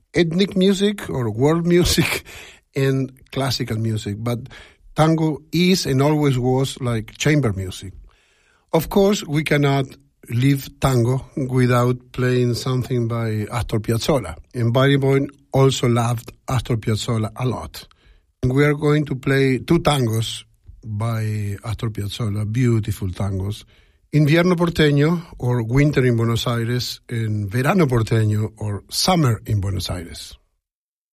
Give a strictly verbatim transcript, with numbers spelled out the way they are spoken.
ethnic music or world music and classical music. But tango is and always was like chamber music. Of course, we cannot leave tango without playing something by Astor Piazzolla. And Barry Boy also loved Astor Piazzolla a lot. And we are going to play two tangos by Astor Piazzolla, beautiful tangos. Invierno Porteño, or Winter in Buenos Aires, and Verano Porteño, or Summer in Buenos Aires.